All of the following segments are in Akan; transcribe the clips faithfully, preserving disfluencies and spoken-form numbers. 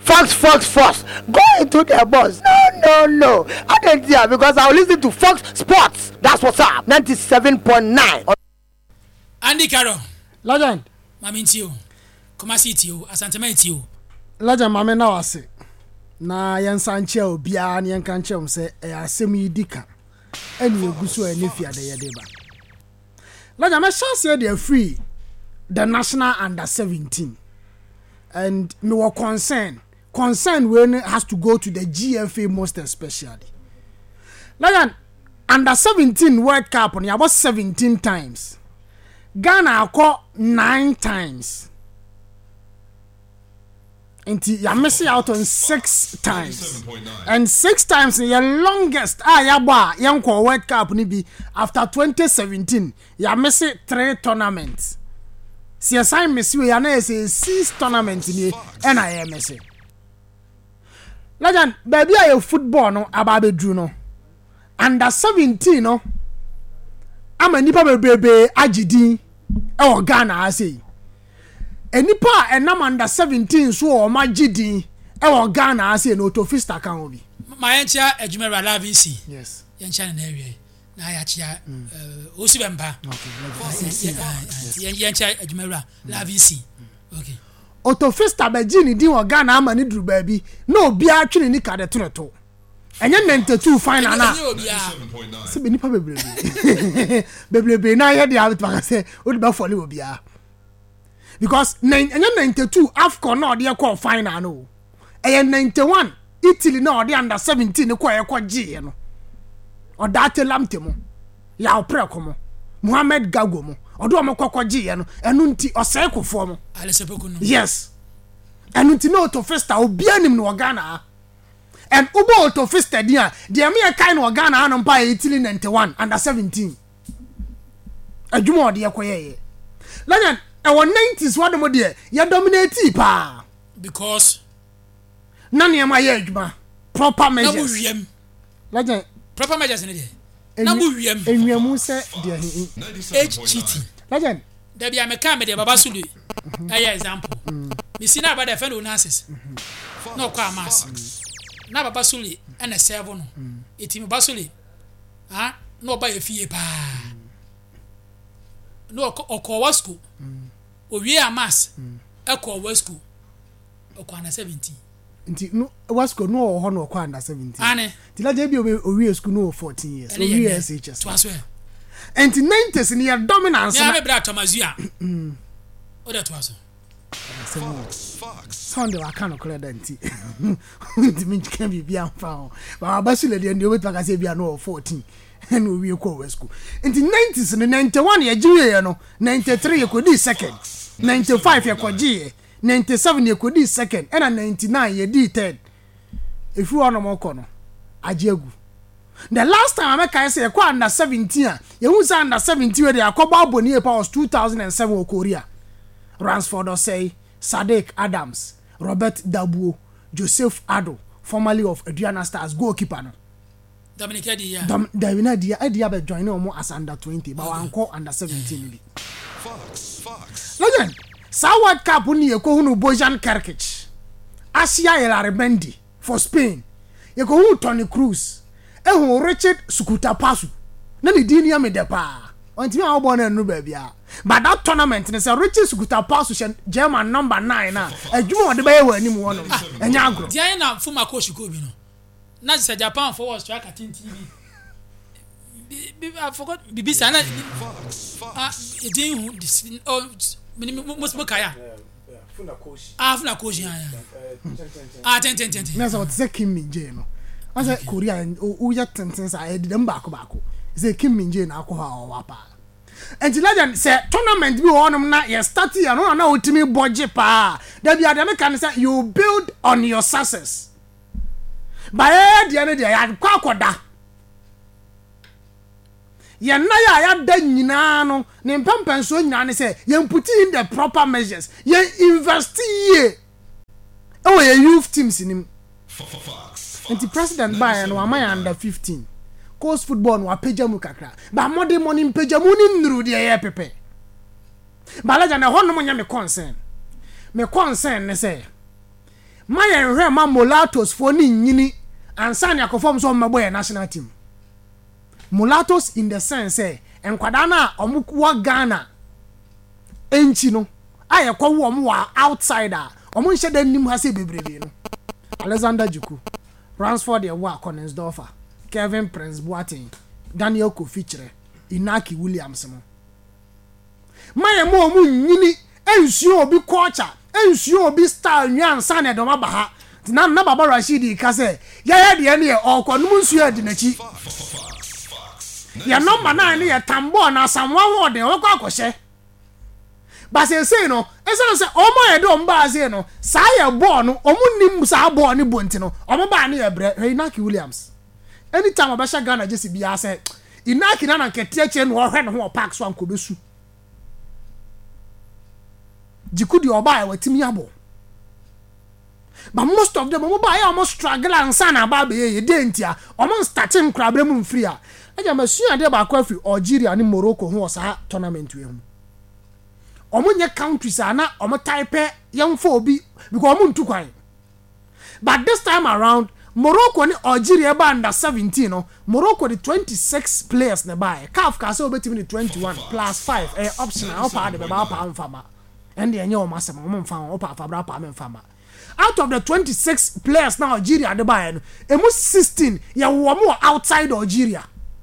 Fox, Fox, Fox. Go into the bus. No, no, no. I didn't hear because I will listen to Fox Sports. That's what's up. ninety-seven point nine. Andy Carroll. Legend. Mami Tio. Kumasi Tio. Asantema Tio. Legend mame na wase. Na yensanche obia na yenkanche um se e asem yidika. Eni eguso eni fiade yedeba. Legend me chance dey free the national under seventeen. And me were concerned. Concern when it has to go to the G F A most especially. Like under seventeen World Cup on about seventeen times. Ghana caught nine times. And you missing out on six times. And six times in your longest ah yaba yanko World Cup ni be after twenty seventeen. You missing three tournaments. Si assign Messi we na say six tournaments ni and I am say. Legend baby ayo football no ababedru no. Under seventeen no. Ama nipa bebebe agidi e o Ghana say. Enipa enam under seventeen so o magidi e o Ghana say no to fista kan obi. My encha Ejumera Lavisi. Yes. Yencha na area. Na ya chia uh Osibemba. Okay. Yencha Ejumera Lavisi. Okay. Otofista begini di wa Ghana ama ni duru baby. No bia atwene ni kade to to. Enye ninety-two final na. Se be nipa bebrebe. Bebrebe na ye dia bitwa say o di ba fole obia. Because enye ninety-two AFCON na ode call final no. Enye ninety-one Italy na ode under seventeen ko e ko gye no. Odate lamte mo ya opreko mo Mohamed Gago mo odo mo kokogye ye no enu nti osai kofo mo Alesepoko no. Yes enu nti no to festa obi anim no Ghana and ubo to festa dia dia me kai no Ghana no mpa eighteen ninety-one under seventeen adwuma ode yekoye Legend e won nineties wado mo de ye dominate pa because na ne ma ye adwuma proper measures na wo Legend proper measures in there. Na mu wiem. Enwiamu se dia age cheating. Legend. There be ameka me de baba sulu. Aya example. Me see na ba de fellow nurses. No kwa mass. Na baba sulu e na serve no. Eti me baba sulu. Ah, no ba ye fie pa. No okọ wa school. Owie a mass. Ekọ wa school. Okọ na seventeen. Nti no Wasco no ho no kwa under seventeen. Ane. Ti la je bi owie school no fourteen years. Owie S H S. To aswe. And in nineties in your dominance. Ya me bra Tomazua. O da to aso. Fox Fox. Sunday wa kan okole da nti. Nti mi kan bi bia mfa. Ba ba sule de ndi obetu aka se bia no fourteen. And owie ko Wasco. And in nineties in ninety-one ye jiwe no. ninety-three ye ko di second. ninety-five ye ko ji. ninety-seven ye kodi second and ninety-nine ye di third. If you want more kono ajegu. The last time I make say kwa under seventeen ye hu say under seventeen we dey akoba aboni e pa was two thousand seven Korea. Ransford say Sadiq Adams, Robert Dabuo, Joseph Ado, formerly of Adriana Stars goalkeeper no. Dominic Edia. Dom Davina Dia Edia be join no more as under twenty but wan call under seventeen bi. Fox Fox. Legend. Sa World Cup ni ye ko hunu Bojan Kerkic. Asia Hilary Mendy for Spain. Ye ko hunu Toni Kroos. E hu Richard Sukuta Pasu. Na ni di ni am de pa. Onti me awbo na nu ba bia. But that tournament ne say Richard Sukuta Pasu German number nine na. Adwuma ode ba ye wa anim wono. Enya agro. Dia na fuma coach ko bi no. Na say Japan forward striker T V. I forgot Bibisa na. Ah, e din hu this oh Musmo kaya. Funa coach. Ah, funa coach ya. Ah, ten ten ten. Na so say Kim Min-jae no. I say Korea o ya ten ten sa e dem baako baako. Say Kim Min-jae na akọ ha o wa pa. And Legend say tournament bi wonum na ye start ya no na otimi budget pa. Da bi ade me kan say you build on your success. Ba e dia ne dia ya kwa akoda. Ye na ya ya da nyina no ne mpampanso nyina ne say ye put in the proper measures ye invest ye oh ye youth teams nim and the president buy no am under fifteen coast football no apejamu kakra ba modern money pejamu ni nru de ye pepe balaja na hono nya me concern me concern ne say my rema mulattoes for ni nyini ansa na akofom so mmebo national team. Mulattoes in the sense eh enkwada na omukwa Ghana enchi no aye kwa wo mo outsider omo nhye da nim ha se bebrebe no. Alexander Juku, Ransford Ewa Connensdorfer, Kevin Prince Boateng, Daniel Kofichre, Inaki Williams mo. My mo mu nyini ensuo obi culture, ensuo obi style nyan san e do ma ba ha. Na na Baba Rashidi ka say, ya ya de ne e okonum nsuo adi nachi. Ya number nine ne ya tambo na samwa wo de wo kwa akose. But say say no, ese say omo ye do mba say no, sa ye ball no, omo nim sa ball ni bonti no, omo ba ne ye bre, Inaki Williams. Anytime obasha Ghana just be ya say, Inaki na na ketia che no hwe no ho park so anko besu. Jikudi oba e watimi abo. But most of them omo ba ya omo struggle ansa na ba be ye de ntia, omo starting krabre mu mfiri a. Eja masu ade ba kwa free Algeria ni Morocco ho sa tournament we hu. Omunye countries ana omo type young for obi because omo ntu kwan. But this time around Morocco ni Algeria ba under seventeen no, Morocco the twenty-six players na buy. C A F ka say obetimi the twenty-one plus five eh optional opa de be ba pa mfama. And the enye o masem omo mfama opa fa bra pa mfama. Out of the twenty-six players now Algeria de buy no, emu sixteen ya wo mo outside Algeria.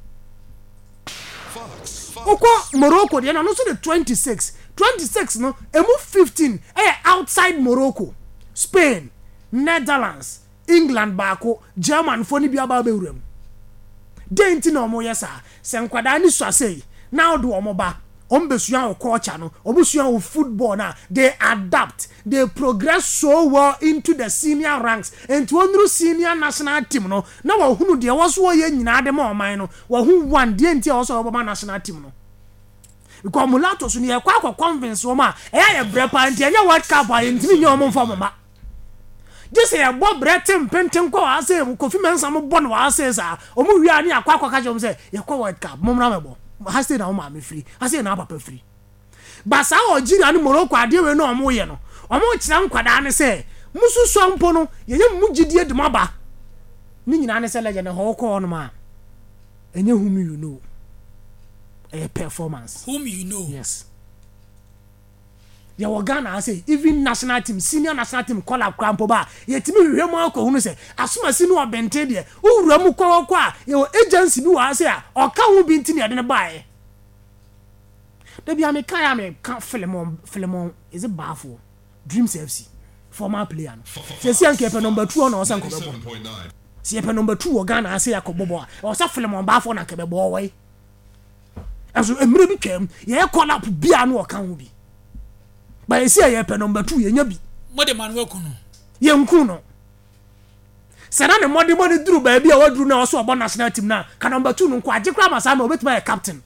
Oko Morocco de na no so the twenty-six twenty-six no emu fifteen eh outside Morocco, Spain, Netherlands, England bako, German foni bia ba be wurem. Denti na omo yesa se nkwada ni so asei now do omo ba ombesua o culture no obusua o football na they adapt, they progress so well into the senior ranks and to onru senior national team no na wa hunu de woso ye nyina de ma oman no wa hu one de enti woso obama national team no because mulattoes ni e kwa kwa convince wo ma e ya brepa enti enya world cup a enti ni omo mfa mama just e bo bretem penten kwa ase Kofi Mensah mo bon wa ase sa omo wi ani akwa kwa ka jom se ye kwa world cup mo mra mebo ha say na o ma me free ha say na papa free but sa Algeria ni Morocco ade we no omo ye no omo kira nkwada ne se mususu ampo no ye ye mugidie de maba ni nyina ne se legend ho ko no ma enye whom you know a performance whom you know yes ya Ghana say even national team senior national team call up crampo ba yetimi hwehwe mu akọ hunu se asoma si no obente de owura mu kwa kwa ye agency bi wa say a oka hu bi ntini ade ne bae da bi ame kan ame kan Philemon Philemon is it bafo Dreams F C former player no se si anke pe number two na osan ko bebo si pe number two o Ghana say akobobo a o sa Philemon bafo na ke bebo wai aso emre bi twam ye call up bia no oka hu bi ba esi aye pe number two ye nya bi mode manwe ku no ye nku no sana ne mode mode duru ba bia waduru na oso obo national team na ka number two no nko agekra masa ma obetuma ye captain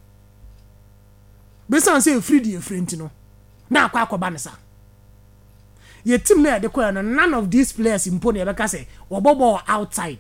besan say free die free no na akwa akoba ne sa ye team na de ko no none of these players impo ne be ka say obobo outside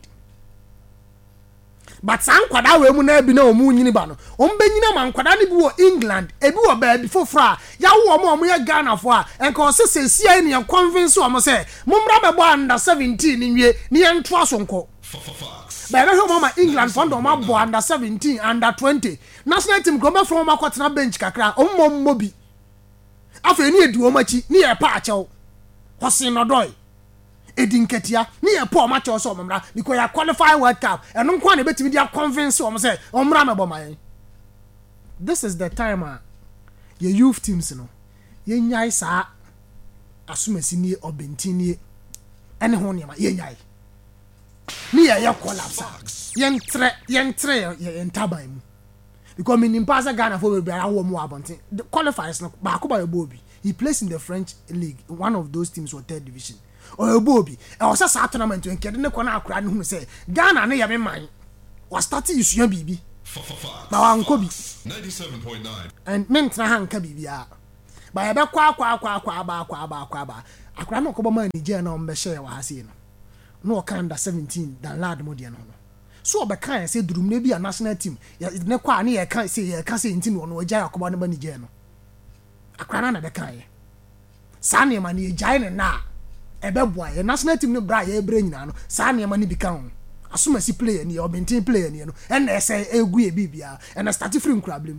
but san kwada we mu na bi na omu nyini ba no ombenyina man kwada ne bi wo England ebi wo ba bi fofra ya wo omo omo ya Ghana fo a enka o se se sia ni ya convince omo se mumra be bo under seventeen ni wie ni en to asonko ba be ho mama England fo ndo ma bo under seventeen under twenty national team go be from makotena bench kakra ommo mmo bi afa ni edi omachi ni e pa achew hosin no doy edinketia ni e po ma che so omra because ya qualify World Cup eno nko na betimi dia convince om say omra me boman. This is the time uh, your youth teams no ye nyai sa asumasi ni obentini ene ho ne ma ye nyai ni ye ye collapse ye ntre ye ntre ye ntaban mu because me nimpasa Ghana for be awo mu abontin the qualifiers no ba ko ba ye bobi he plays in the French league, one of those teams or third division or Bobby. I was a tournament when Kedin Kona cried who say Ghana ne yame mine was starting you see baby. Now Uncle ninety-seven point nine and meant na hanka bibia. By a kwa kwa kwa kwa ba kwa ba kwa ba. I cry no Cobama Niger no mbeshe wa hasino. No kind seventeen than lad modian. So be kan say drum ne bi a national team. Ya ne kwa ne ya kan say ya kan say intin no oja Yakoba ne ba Niger no. I cry na be kan. Sane ma ne jai ne na. ebeboa ye national team no bra ye ebre nyina no saa ne ma ni bika ho asomasi player ni o maintain player ni no en na ese egu ye bibia en na start free nkrablem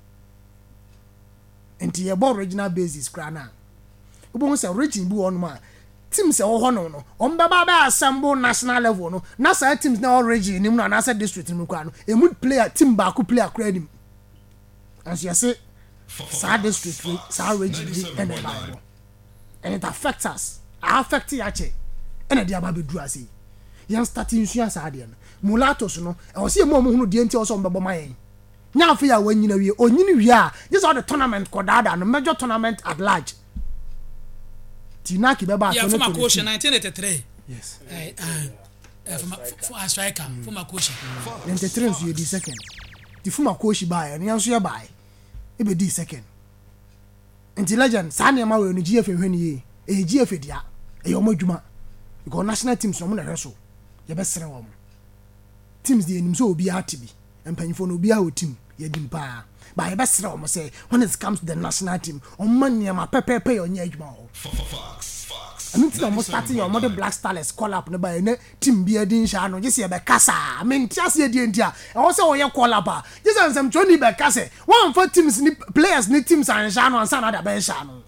enti ye ball original basis kra na obo se origin bi won ma teams e wo ho no no o mbaba ba assemble national level no na sa teams na origin ni mu na sa district ni kra no e mood player team ba ku player kra ni as you say sa district sa origin ni en e ba and it affects us affect ya che and dia ba be du ase yan starting sua sa de no mulatos no e o se mo mo hunu de enti o so mbebo mayen nya afi ya wanyina wie onyini wie a this all the tournament kodada no major tournament at large Tinaki beba yeah from coach nineteen eighty-three yes eh uh from for striker from coach eighty-three so you di second the former coach buy and yan so ya buy e be di second until legend sa na ma we no G F hwani ye e G F dia e yo madwuma because national teams no mo na hweso ye be sere wo teams di enim so obi atibi empanyfo no obi a o team ye dimpa ba ye be sere wo say when it comes to the national team on man niam pepepe yo nya adwuma ho I mean to almost starting your mother Black Stars call up no by ne team bi edin sha no just ye be kasa I mean tiase ye di ntia e wo say wo ye call up just an some Johnny be kasa one for teams ni players ni teams an sha no ansa na da be sha no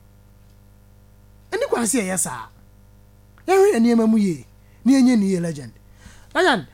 eni kwa say yes ah ye hwe eni emamu ye ni enye ni legend legend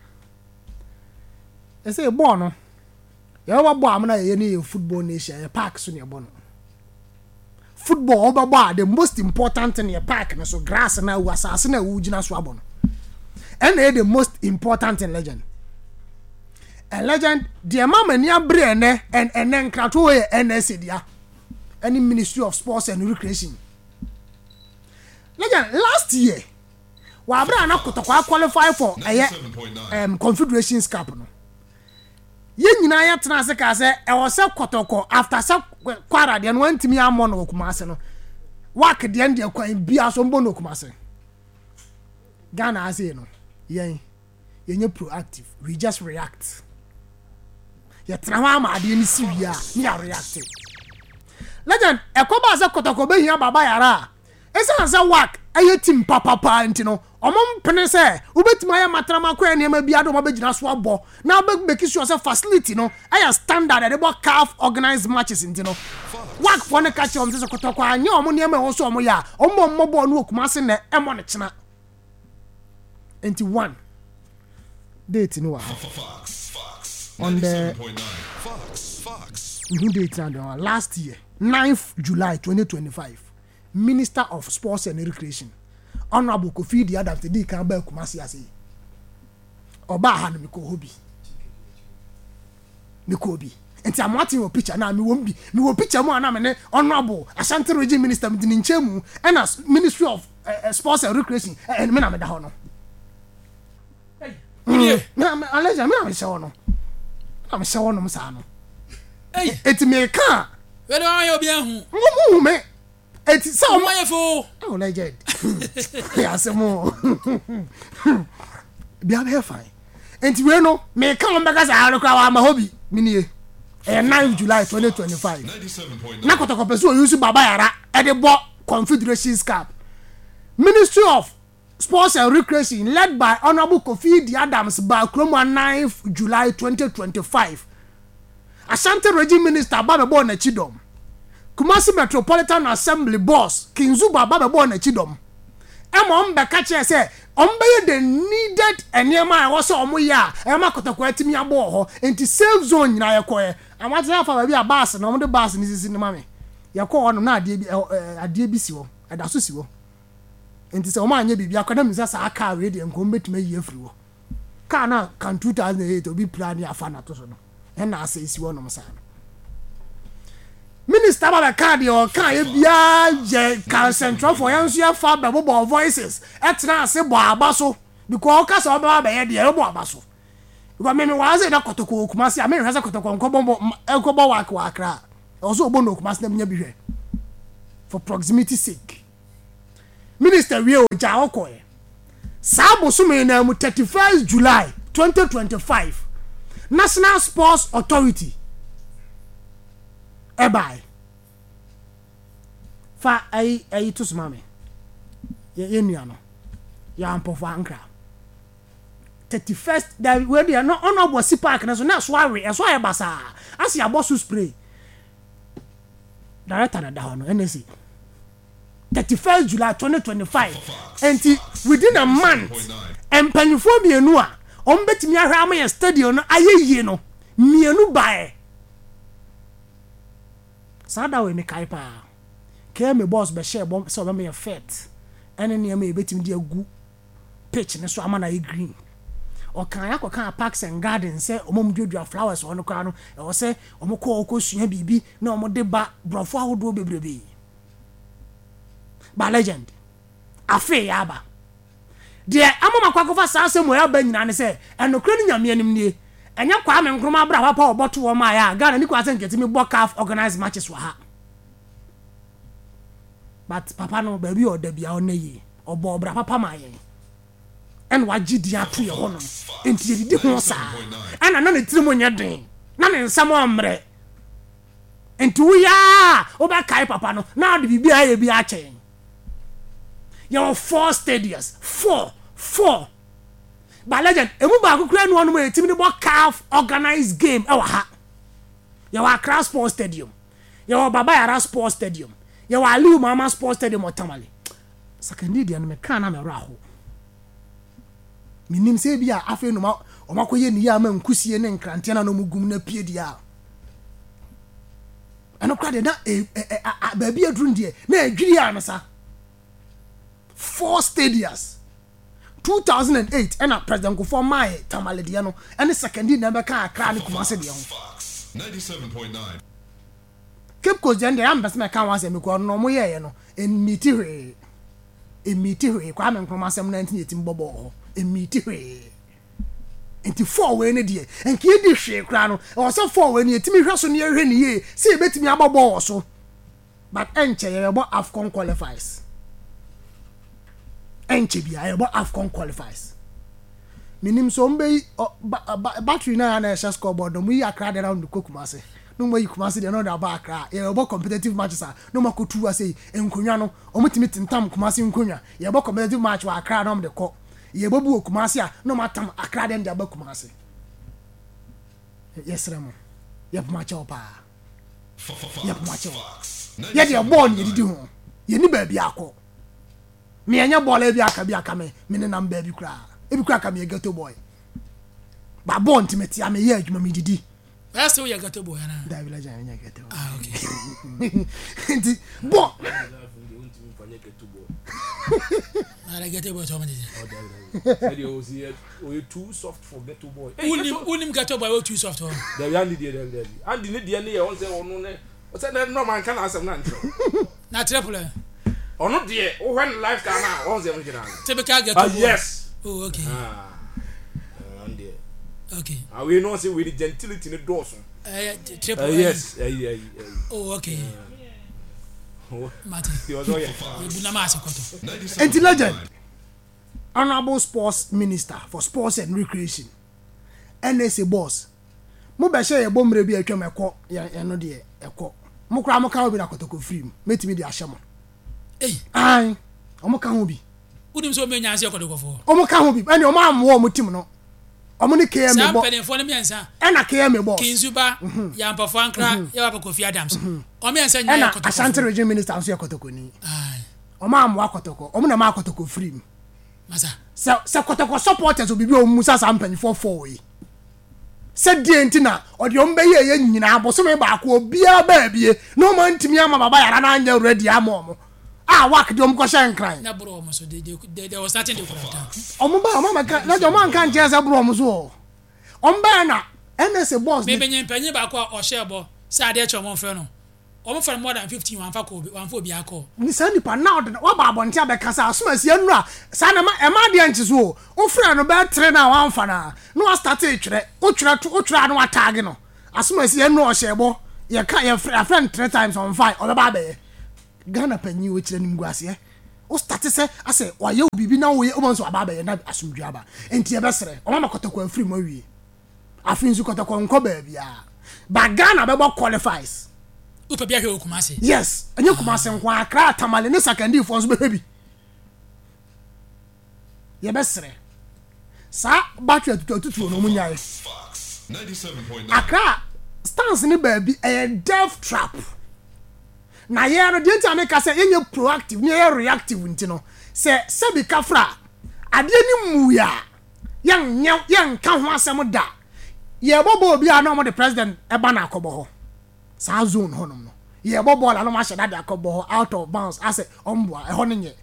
e say ball no ye wa ball amna ye ni football nation ye park so ne ball no football over the most important in your park na so grass na u asase na u gina so abon and the most important in legend a legend the mama ni abre ne and and nkrato e N S A dia any Ministry of Sports and Recreation legend last year wa abra na kotokwa qualify for um Confederations Cup no ye nyina ya tena se ka se e wo se kotoko after se kwara de no antimi ammo no Kumase no wak de ande kwan bia so mbo no Kumase Ghana ase no yen yenye proactive we just react ye tena ma ade ni siwia ni ya react legend e ko ba se kotoko be hia baba yara esa se wak aye team papa pa ntino omom pene se ubetima ya matrama kwa ne ma bia do ma begina so abo na be make sure say facility no aya standard they bo calf organized matches ntino work for ne catch om se kotoko anya omo ne ma ho so omo ya omo mmobo no Kumase na emo ne chena twenty-one date no wa on the who date now last year ninth July twenty twenty-five Minister of Sports and Recreation Honorable Kofi Adams di kan ba Kumase ase oba ha no miko hobi miko obi enti amwati wo picture na me won bi me wo picture mu ana me ne Honorable Ashanti Region Minister mdi nchemu and as Ministry of uh, Sports and Recreation and me na me da ho no hey na me aleja me na me shawo no na me shawo no msa no hey eti me ka we do ayo bi ahu mu me eti sa o maye fo oh legend ya se mo bia be fine enti we no me ka on bega sa harokwa wa ma hobi minie eh ninth July twenty twenty-five na kotoko peso use baba yara e de bo Confederations Cup Ministry of Sports and Recreation led by Honorable Kofi Adams by Kroma ninth July twenty twenty-five Ashanti Region Minister Baba Bo na Chidom Kumasi Metropolitan Assembly boss Kinzuba Baba Bo na Chidom Ema ombe kache se ombe the needed enyema e wo so omo ya e ma kotoko atimi abo ho enti safe zone nyina ye koye amati afa ba bia bus na omde bus ni sisi ni mame ye ko ono na ade bi ade bi si wo adaso si wo enti se omo anya bibia kwada misa sa aka we de nko betuma yi afiri wo ka na kan two thousand eight obi plan ya fa na to so no e na asa isi wo no msa Minister Baba card your kan e bia je kan central for yan so fa ba bo voices etna ase bo abaso because ka so ba ba ye de e bo abaso ba me me wa ze na kotoko Kumase a me hwese kotoko nko bo enko bo wa kwa akra also obo no Kumase na nya bi hwe for proximity sake Minister we o ja okoye sabo so me na mu thirty-first July twenty twenty-five National Sports Authority e bai fa ai ai to smame ye nua no ya ampofo ankra thirty-first that we dey no on obosi park na so na so awe e so aye basa asi abosu spray director na da ho no N S A thirty-first July twenty twenty-five and within a month and panifo mienu a on betimi ahwe am ye stadium no ayeye no mienu bae sada we me kai pa ke me boss be share bom so be me fit ene ne me betimi di agu pitch ne so amana e green o kan akokan parks and gardens say omom dwodwa flowers ono kwa no e wo say omko okosua bibi na omode ba brofo ahodo bebrebe ba legend afi yaba de amama kwakofa saase mo ya ba nyina ne se enokra ni nyame anim nie enya kwa me nkroma bra papa oboto wo ma ya Ghana ni kwa se nketi mi bokaf organize matches wa ha but papa no ba bi oda bia o na yi obo bra papa ma yen en wagidi ato ye hono enti yedi ho sa ana na ne tirimo nya den na ne nsam amre enti wo ya wo ba kai papa no na de bibia ye bi a chen your four stadiums four four ba legend emu ba akukura no no e timi ni bo calf organized game e wa ha your Accra Sports Stadium your Baba Yara Sports Stadium your Aliu Mama Sports Stadium otamale sakandi dia no me kan na me raho minim se bia afi no ma o makoye ni ya ma nkusie ne nkrante na no mugum na pie dia ano kwa de na ba bia drum die na adwiri ya no sa four stadiums two thousand eight and a president go for my tamale dia no and second na be kan Accra ni Kumasi dia ho ninety-seven point nine Cape Coast and am best me kan wa se me ko no mo ye ye no en miti hwe en miti hwe kwa me nkoma asem nineteen eighty bobo ho en miti hwe enti four we ne die en ki di hwe kra no o so four we ne etimi hwe so ne hwe ne ye se betimi abobo so but enche ye bo AFCON qualifies enche bia ye bo AFCON qualifies minim so mbe battery na na share scoreboard no mu yi Accra around the Kumasi no mo yi Kumasi de no da ba Accra ye bo competitive matches a no makotu ase enkonwa no omutimi tintam Kumasi enkonwa ye bo competitive match wa Accra no de ko ye bo bu Kumasi a no matam Accra de de ba Kumasi yes remo ye po match opa ye po match ye de ball ye didi ho ye ni ba bia akọ me anya ball e bia aka bia aka me me ne nam ba bi kura ebi kura ka me ghetto boy ba ball ntimeti am ye adwuma me didi that's who you ghetto boy na da village anya ghetto ah okay nti bo I get it, but how many? Oh, you too soft for ghetto boy. Unim unim ghetto boy, you too soft for. The Andy there, there. Andy need the Andy. I say, oh no, no. What's that? No man can answer none. Not triple. Oh no, dear. Oh, when life can now, all the original. Typical ghetto boy. Yes. Oh, okay. Ah, Andy. Okay. I will not say with the gentility in the doors. Uh, triple. Yes. Uh, yeah, yeah. Oh, okay. Martin. Enti legend. Honorable Sports Minister for Sports and Recreation. N S A boss. Mo be share ye bomre bi atwa meko ye no de eko. Mo kra mo kan obi na kotoko free. Metimi de ahye mo. Eh. Ai. Omo kan ho bi. Udim so me nyanse kotoko fo. Omo kan ho bi. Ene omo amwo mo tim no. Omo ne K M bo. Sam penefo ne miensa. Ena K M bo. Kinzuba, ya mpafo Ankara, ya ba Kofi Adams. Omo miensa nya ena kotoko. Ashanti Region Minister nso kotoko ni. Ai. Omo amwo kotoko. Omo na ma kotoko free. Masa. Se se kotoko supporters obibi o musa sampan for four we. Se die ntina odi ombe ye ye nyina aboso me ba ko obia ba bie no man ntimi ama baba yara na anya ready ama omo. Ah, work the umko shan cry. Na bro omo so they they they was starting the quarter. Omo ba omo maka na jo man kan je se bro omo so. Omba na N S A boss. Me benye mpanyi ba ko o share bo. Say ade che omo frɛ no. Omo frɛ more than fifteen wan fa ko wan fa obi akọ. Ni sa nipa na wa ba abonti abeka sa asoma sie nu a sa na ma e ma de anchi so. O frɛ no be tre na wan fa na. No wa start e twere. O twere o twere no atag no. Asoma sie nu o share bo. Ye ka ye friend three times on five. O be ba be. Ghana panyi wo kire nim guase o start se ase wa ye obibi na wo ye o monso aba ba ye na asumdwa aba enti e besere o ma makotoko afiri mo wie afin su kotoko nko ba bia ba Ghana be bo qualifies upe bia hwe Kumasi yes anya Kumasi nko Accra Tamale ne secondary for so be bi ye besere sa battery tututu no munyae ninety-seven point nine Accra stance ni baby a death trap na ye no de ntia make say ye proactive ni ye reactive ntino se se bi kafra ade ni muya yan yan kan ho asem da ye bobo obi a no mo the president e ba na akobo ho sa zone ho no ye bobo la no ma sheda de akobo ho out of bounds ase omboa e ho ne nye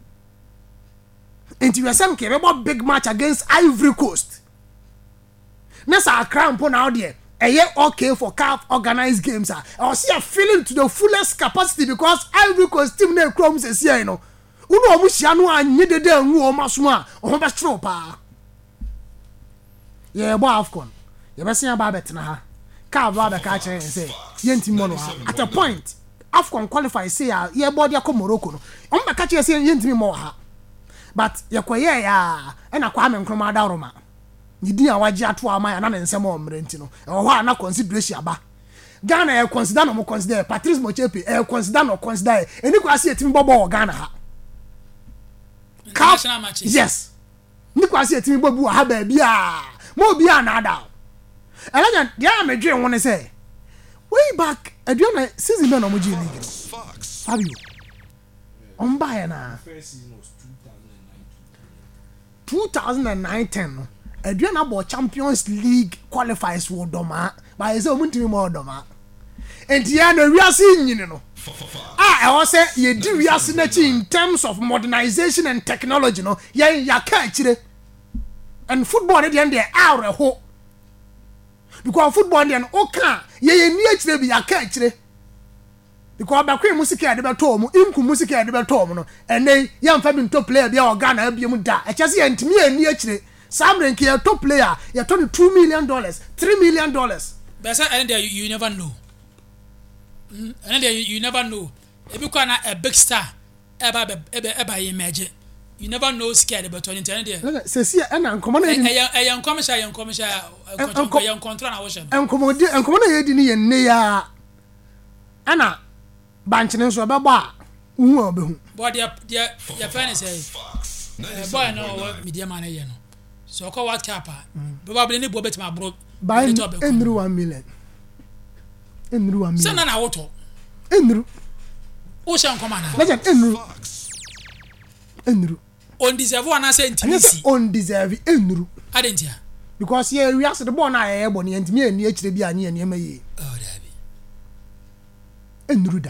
enti we sem ke be big match against Ivory Coast nessa Accra mpo na there eye okay for C A F organized games ah I was here feeling to the fullest capacity because Ivory Coast team na krom se see no uno omu hia no anye dede anwu o maso a o be stro pa ye bo AFCON ye be sen ba betena ha C A F ba be ka kire say ye ntim mo no at a point AFCON qualify say ye bo dia ko Morocco no o be ka kire say ye ntim mo ha but ye koye ya e na kwa me nkroma da roma yidi a waje ato ama na nsem o mrenti no e ho na consideration aba Ghana e consider no mo consider Patrice Motsepe e consider no consider eni kwa se etimi bobo Ghana ha international matches yes ni kwa se etimi bobu ha ba bia mo bia na ada elanya dia medwe won ne say way back aduana season na mo ji league Fabio on buy na first season was two thousand nine ten no aduana bo Champions League qualifiers wo doma ba ye say o muntimi mo doma enti ya na wiase nyini no ah e wo say ye di wiase na chi in terms of modernization and technology no ye ya ka chire and football dey dey awre ho because football dey o ka ye ye ni chire bi ya ka chire because ba kwen music ya de beto mu inku music ya de beto mu no ene ya mfa bi nto player bi o Ghana bi mu da e chese ye ntimi ye ni chire Samren ki top player you turn two million dollars, three million dollars. But and there you, you never know. Mm, and there you, you never know. If you can a big star, ever ever ever imagine. You never know scared about twenty ten there. Se see and uncommon eh eh young commercial young commercial young control na wo uncommon uncommon e di ni ye ne ya. Ana banch ne so be ba hu obehu. But dia dia your friend say boy no media man here no. So ko what cap probably ni bo betima bro buy enru one million enru one million sana na woto enru o sha nkoma na legend enru enru on deserve one say intimacy on deserve enru adentia because ye we ask the born na ye bo ne ntimi ani akire bi anye ne ma ye oh dabi enru da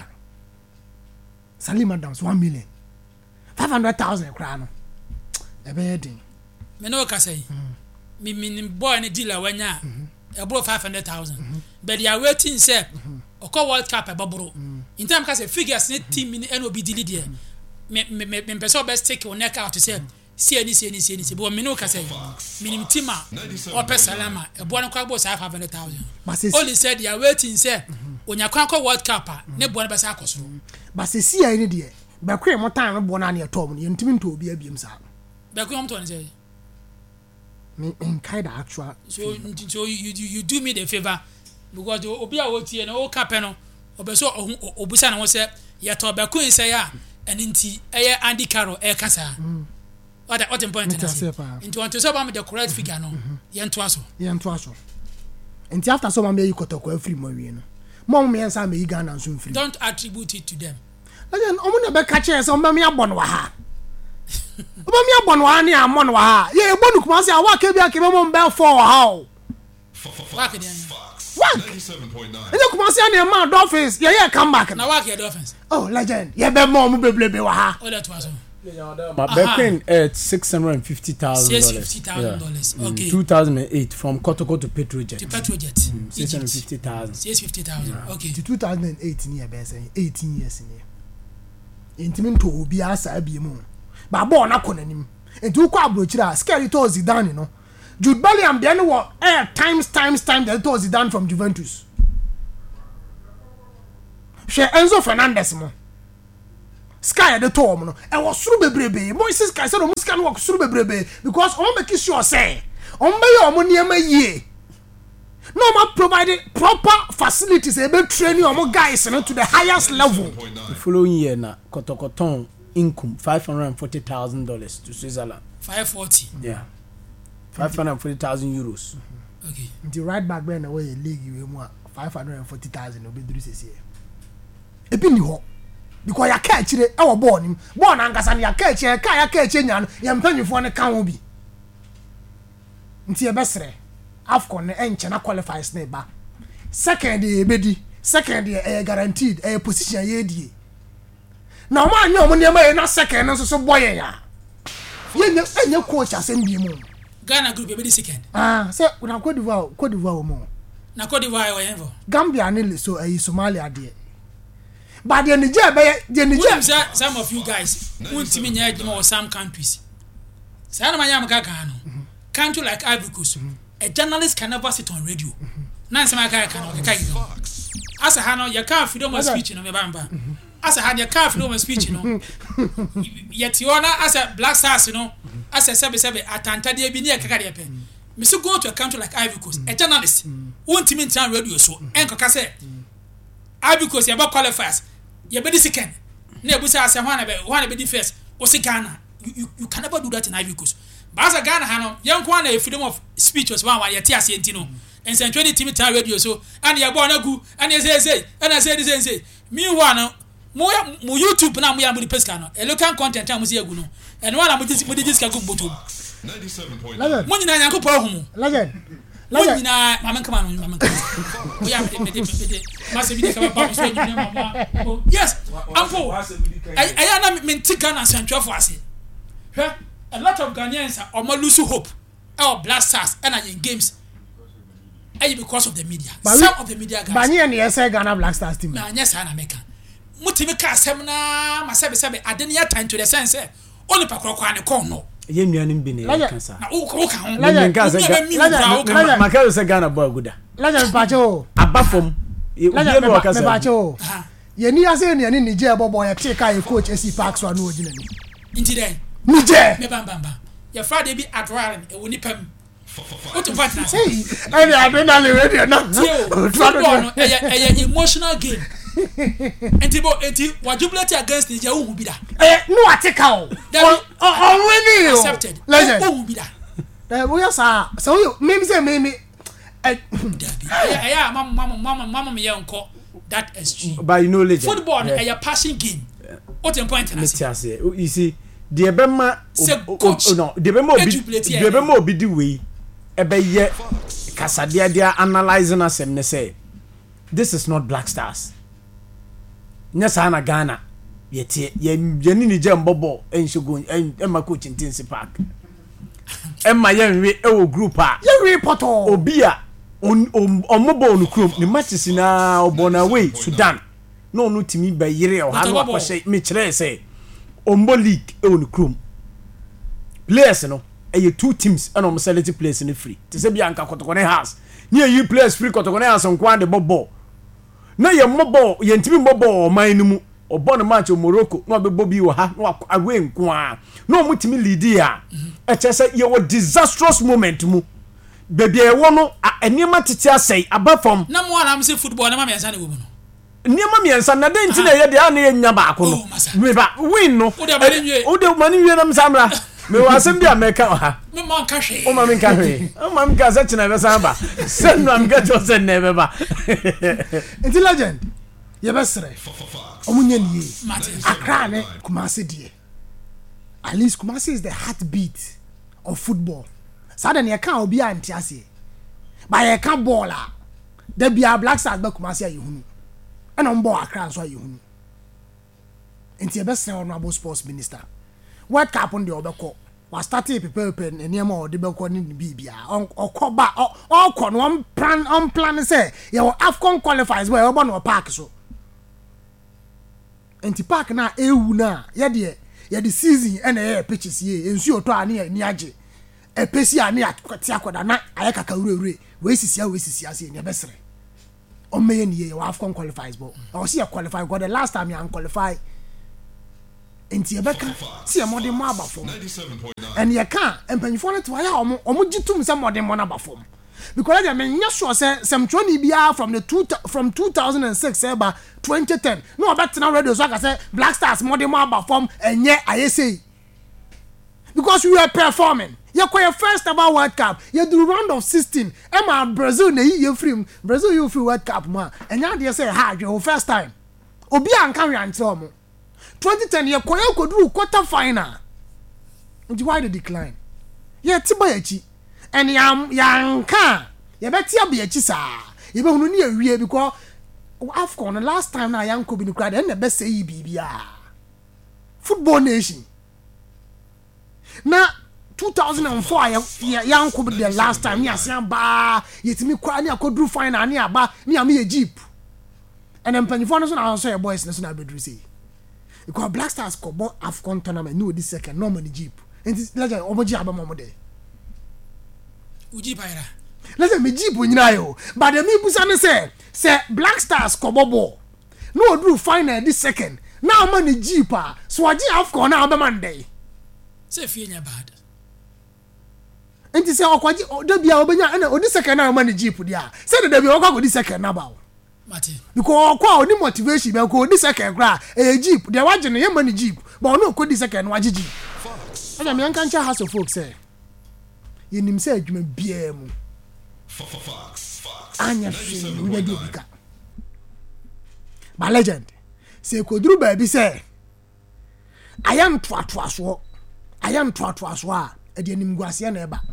Salima dance one million five hundred thousand kra no e be hedin me no ka say me me boy ne dealer wanya e bro five hundred thousand but they are waiting say oko World Cup e babro in time ka say figures ne team ni no be delete there me me me person best take on neck out to say see any see any see any but me no ka say minimum team o pe salama e boy no kwa bo five hundred thousand only said they are waiting say onya kwa ko World Cup ne boy no be say akoso but say see any there ba kwe mo tan no bo na ne tom ne ntimi nto obi abiem sa ba kwe mo to ne say in kind of actual so so you, you you do me the favor because obi a wotie no o kape no obeso obusa na wo se ye to be kun se ya eninti eye Andy Carroll e kasa what what important na say into want to so ba me the correct figure no ye nto aso ye nto aso enti after so ma me yikotoko free mo wi no mom me yansa me Ghana nso free don't attribute it to them again omo na be ka che so mba me abon wa ha oba me abon wa ni amon wa ha ye ebonu kuma se awa ke bia ke be mo mba four wa ha o wa ke dia ninety-seven point nine ene kuma se na ma Dolphins ye ye come back na wa ke Dolphins oh legend ye be mo mo beblebe wa ha o let was my backend at six hundred fifty thousand dollars. six hundred fifty thousand dollars. Okay. two thousand eight from Kotoko to Petrojet. To Petrojet. Mm. six hundred fifty thousand. six hundred fifty thousand. Yeah. Okay. To two thousand eight near Benson, eighteen years in here. Intimate to be as I be moon. But born a conanim. And two quabrochira, scary toes Zidane, you know. Jude Bellingham then what air times times times that toes Zidane from Juventus. She Enzo Fernandez mo. Sky at the tom no e was suru bebrebe Moises Caicedo muska no work suru bebrebe because on make sure say on be your money ma yie no ma provided proper facilities e be train your guys no to the highest level. The following year na Kotokoton income five hundred forty thousand dollars to Switzerland. five forty. Yeah. five hundred forty thousand euros. Okay. The right back then away league you more five hundred forty thousand obeduru sese. Ebi ni ho. Because ya ka chire e wo ball nim. Ball na nkasa ya ka chire ka ya ka chire nya no ya mpanyufo ne kan wo bi. Nti e besre. Afcon ne enche na qualifiers na ba. Second e bedi. Second e guaranteed e position ye die. Na ma anya omo ne ma na second no so boy ya. Ye nya enya coach asem bi mu. Ghana group e be the second. Ah, say na Cote d'Ivoire, Cote d'Ivoire mo. Na Cote d'Ivoire o yenvo. Gambia ne so e Somalia de. But the Niger be the Niger some of you guys won't me nya adwuma or some countries. Say na manya maka kan no. Country like Ivory Coast. A journalist can never sit on radio. Na nsema ka kan o ka gido. Asa ha no ya ka freedom of speech no me bamba. Asa ha ya ka freedom of speech no. Yet you na asa Black Stars no. Asa sebe sebe atanta de bi ne ya kaka de pe. Me so go to a country like Ivory Coast. A journalist won't me on radio so enko say Ivory Coast ya ba qualifiers. You be the second. Ne busa ase hwana be hwana be the first. O se Ghana. You, you you can never do that in Ivory Coast. But as a Ghana hano, yanko na freedom of speech was one ya ti ase ntino. And send twenty team time radio so and ya born agu and ya say say and I say this say me one mo mo YouTube na mo ya mo di pesca no. A local content am say agu no. And one am mo di dis ka go boto. ninety-seven point nine. Mo nyina yanko pa hu. Legend. Mo nyina mama kama no mama kama. Mo ya me me me mase bi de ka ba so nyina mama. Yes. Ampo. I I na me ntika na santwa for ase. Hwe a lot of Ghanaians are almost lose hope. Our Black Stars and in games. And because of the media. But some we, of the media guys. But you and the Ghana Black Stars team. Nah, yes, I'm American. Mutimika semna masabe sabe. I didn't have time to the sense. Only pakro and corn no. Ye nuanim bi ne kansa. Na o o kan. Legend kansa. Makayo se Ghana boy guda. Legend pacho. Abafom. Ye no wakasa. Me pacho. Ye ni ase ni ni Niger bobo ye take kai coach A C Park so anu ogina ni. Inti den. Niger. Me bam bam bam. Your Friday be adrenaline e woni pam. What to partner? Hey, I adrenaline radio na. Football no e emotional game. Enti bo enti wa jubilate against Niger who be that? Eh no atika o. On winning o. Accepted. Legend. Who be that? Eh we say so you me say me me eh yeah mama mama mama mama me yanko that S G. But you know Legend. Football no e passion game. What important na? You see the bema no the bema obi the bema obi di we ebe ye kasadia dia analyzing asem ne say this is not Black Stars nya sana Ghana yete ye ni Niger mbobo enshogo emma coach Ntinsi Park emma ye nwe e wo group a ye report obi a omobo onu krom ni matches na obona way Sudan no no timi ba yire o ha no akose me kire say Ombo League e won krom players no e two teams and om select players in free te se bia nka kotokone house ni e players free kotokone house nko de bobo na ye mobo ye ntimi bobo man mu obo no match Morocco no be bobi wo ha no agwe nko a no mo timi lead ya e che se ye wo disastrous moment mu bebe e wo no enema tete asai abafom na mo ana mse football na ma me ansa ne wo no niema miensa na de ntina ye de ana ye nya ba ko no me ba win no o de mani wie na msamra me wasem bia meka ha me man ka hwe o ma me ka hwe o ma me ka sa china be san ba sen no am ga jo sen ne be ba Inti Legend ye besre o munye ni Accra ne Kumasi die at least Kumasi is the heartbeat of football sada ne ka obi anti ase ba ye ka ball a da bia Black Stars ba Kumasi ayehunu and on board Accra so you hunu enti ebe sen honorable sports minister what happened the obeko was started prepare pen and niam o de beko ni bibia on okoba on kon one plan on plan say your Afcon qualifiers where obo no park so enti park na ewu na ye de ye the season and e pitches ye ensu oto ani ni age e pesi ani akwati akoda na ayeka ka urure we sisia we sisia se ni ebesere o me ni ye Afcon qualifiers but I see you qualify because the last time you qualify enti ebeka see e modern mo abafom and you can empanifo na to ya omo omo gitum se modern mo na abafom because I mean yes sure say some twenty bia from the two from two thousand six say ba twenty ten no about now radio so I can say Black Stars more than more perform and yeah I say because we were performing you call your first ever World Cup you do round of sixteen Emma Brazil na you free Brazil you free World Cup man and now they say ha your first time obi an kan wi antro mo twenty ten you call you do quarter final and why the decline yeah tiba yachi and yam yanka you better be a chisa you be hunu ni awie because AFCON the last time na yanko bi ni crowd and the best say bibia football nation na two thousand four ya yanko bi the last time ni asian ba yetimi kwa ni akodru final ni aba ni am ye jeep and then penifo no so na so your boys no so na bedru say because Black Stars ko bo AFCON tournament no this second no money jeep and legend oboji aba mo de uji paira let's me jeep nyina yo but the me busa ne say say Black Stars ko bobo no do final this second now man jeep ah so agi AFCON na aba man dey say fie nya bad enti say okwaji da bia obenya na odi second na man jeep dia say da bia okwa go di second na ba mate because okwa oni motivation be ko odi second gra e jeep dia waje ne man jeep but no ko di second waje jeep ana me anka ncha house of folks say yenim say adwuma bia mu anya fi we dey bika ba legend say koduru ba bi say I am twatwaso I am twatwaso a e dey nim guase na eba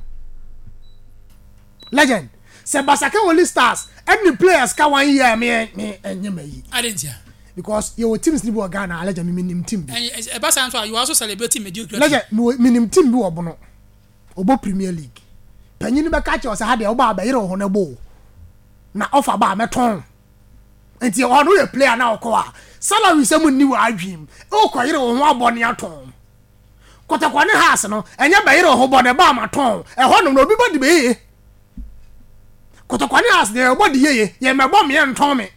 legend say Basaka only stars any players ka one year me me enye mayi adentia because your teams ni bo Ghana legend me nim team bi e ba san so you also celebrating mediocre legend me nim team bi obono obo Premier League panyin be ka che o say ha de oba ba yire ho na bo na offer ba meton enti o no ye player na okọ a salary sem ni wa adwim o ko yire ho abone aton kotakwa ne house no enye ba yire ho bone ba maton e ho no obi body be kotakwa ne house de body ye ye mebo me enton me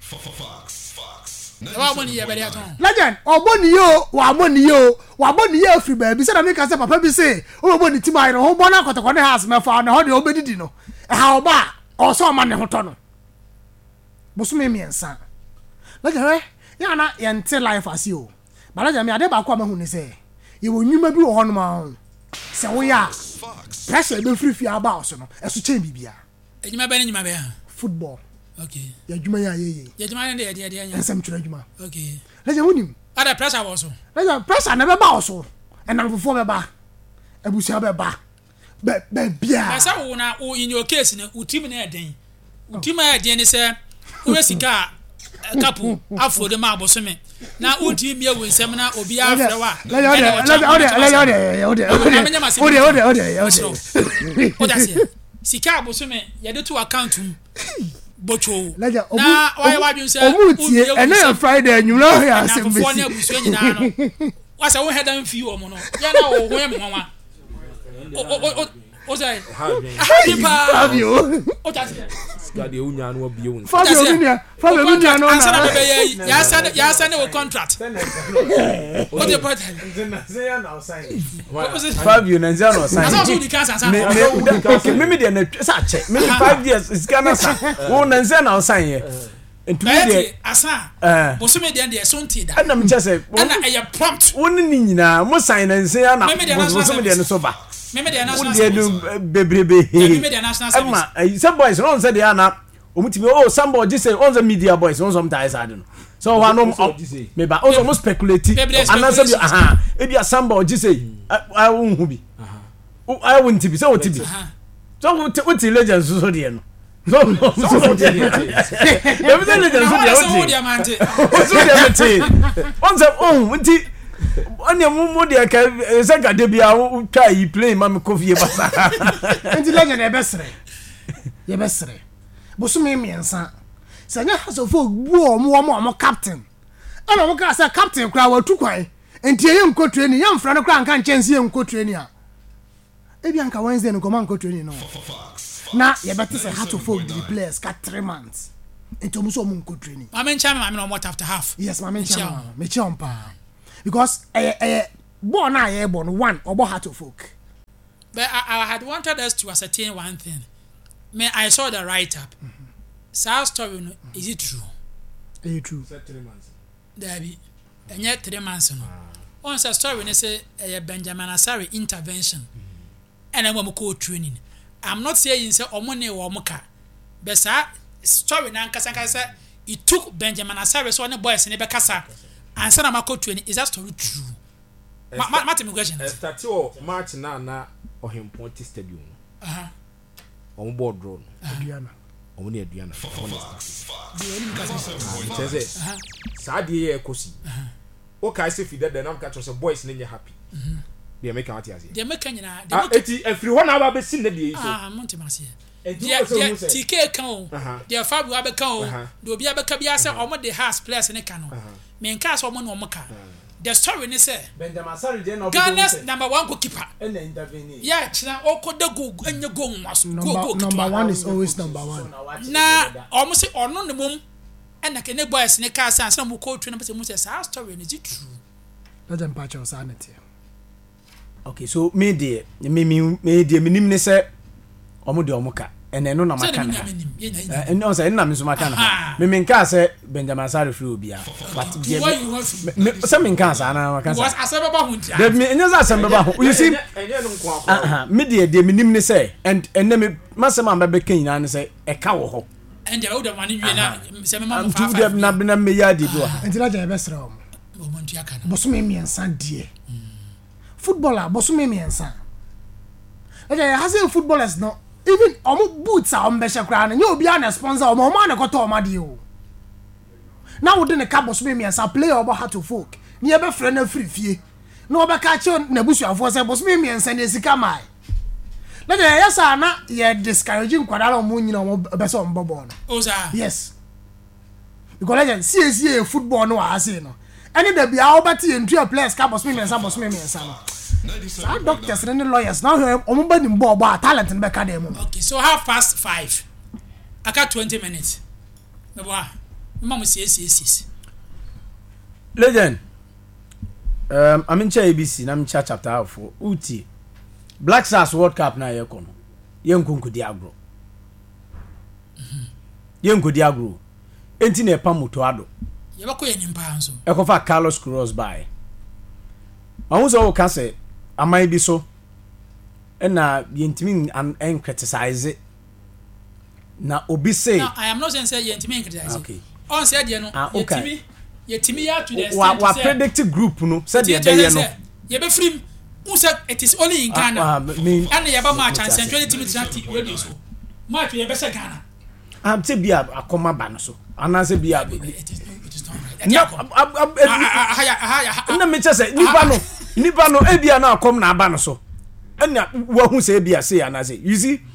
wa boni ye be aton legend oboni yo wa boni yo wa boni ye free ba bi say na me ka say papa bi say o boni ti ma yire ho bona kotakwa ne house me fa na ho de obedidi no e ha oba o so ma ne ho to no bosume miensa legend ya na yente life as you balaja me ade ba kwa mahu ni say ye wonwuma bi wo ho no ma se wo ya pressure be free free aba so no eso chen bibia ejuma be ni nyuma be ha football okay ya juma ya ye ye juma ne de de anya ensem tuna juma okay legend wonim ada pressure was so legend pressure na be ba so enam fofo be ba abusia be ba be be bia na sa wo na in your case na utim na eden utim na eden ni say wo sika kapu afro de ma bosome na utim ye wo nsem na obi afro wa legend ode ode ode ode ode ode ode ode sika bosome ye de to account bocho legend na why why you say omutie ene Friday nyulo ya asem na abusu nyina no wasa wo head and feel omo no ya na wo ho ya me nwa o o say Fabio o ta gade unya no bi won Fabio unya Fabio unya no na ya sa ya sa ne wo contract o de part say ya na sign Fabio na nzia no sign asa so di kansa sa me me de na sa che me five years is Ghana sa wo na nzia na sign ye entu de asa bo so me de de so nti da na me chese na e prompt woni ni nyina mo sign na nzia na bo so me de no so ba me de national service bebrebe me de national service ama some boys no say they are na omutimi oh somebody say on the media boys on sometimes I don't know so one no me ba also most speculate and say aha e bia somebody say I won hu bi I won tibi so tibi so what legends so dey no so so dey every legends so dey so dey amante so dey amante on say oh nti anya mumu de ka sanga de bia twa yi play ma me coffee basa nti legend e besre ye besre bosume miensa sanya hasofo bu o mo mo captain ana mo ka say captain kra wa tu kwan nti ye nko training ye mfra no kra nka nchense ye nko training a e bia nka Wednesday no koma nko training no na ye better say hasofo the players ka three months nti mo so mo nko training ma men chama ma me no more after half yes ma men chama me chompa because eh eh born na ye born one obo heart of folk but I, I had wanted us to ascertain one thing me I saw the write up sa story no is it true eh true three months dabi enye three months no on sa story ne say eh, Benjamin Asare intervention and I'm go training. I'm not saying say omone wo moka but sa story na nkasa nkasa it took Benjamin Asare so ne boys ne be kasa ansa na mako training. Is that story true? Ma ma ma question. Start your match na na Ohimponti stadium. Aha. On board drone. Aduana Omone aduana. The only because Say sa die e kosi. O kai se fi there na catch us boys ne happy. Mhm. They make out here. They make nyina. Ah eti every one hour be sin na die so. Ah monte mase. Dia T K kan o. Dia Fabio abeka o. Do obi abeka bia say omo the house players ne kan o. Me nka so omo no omo ka. The story ne say Benjamin Asare dey no Ghana's number one goalkeeper. And intervene. Yeah, china okoda go enye go nwas. Go number one is always number one. Na omo say ono ne mom and ke ne boys ne ka say na mo ko twe na say mo say sa story ne is true. Let them patch us sanity. Okay, so me dey me me me dey minim ne say omo de omo ka ene no na maka na eh no say na me so maka na me me nka say Benjamin Asare free obia but dey me say me nka say na maka say was asebeba hu ntia dey me enya say asebeba hu you see enye no nko akọ aha me dey dey minim ne say and ene me masem am be kan nyina ne say e ka wo ho and dey would man nwie na say me ma am tu dey na na me ya dey do ha Until I get best rom. o mo ntia kana Boso me miensa die. Footballer boso me miensa. Okay, has a footballers no even omo boots are on besha kra na you be an sponsor omo ma na koto omo de o. Na wo de ne ka boso me miensa play obo hat to folk. Ni e be frɛ na free fie. Na oba ka che na busuafo say boso me miensa na sika mai. Na de yesa na ye discouraging kwadara omo nyina omo be so omo bobo no. o za Yes. Because legend C S A football no ase no. Any the be our bati into a players ka boso me miensa boso me miensa no. Our doctors and lawyers now omo ba ni mbo ba talent in be ka dem. okay so half past five aka twenty minutes me boy mama mo say six legend um I'm in A B C na me chapter half uti Black Stars World Cup na ye kono ye nkunkudi agro ye nkudi agro enti na epa moto ado ye bako ye nimpa anso ekofa Carlos Queiroz by ahun so ka say amai bi so na yentimi an criticize na obi say no I am not saying say yentimi criticize okay on say dey no ah, okay. yentimi yetimi ya to the wa extent wa predict group no said dey dey no ye be free who said it is only in Ghana ah, me and ye ba match and send twenty minutes na T radio so match ye be say Ghana am te bia akoma ba no so anase bia it is it is not right no na me say nipa no nipa no e bia na akom na aba no so na wa hu say bia say anase you see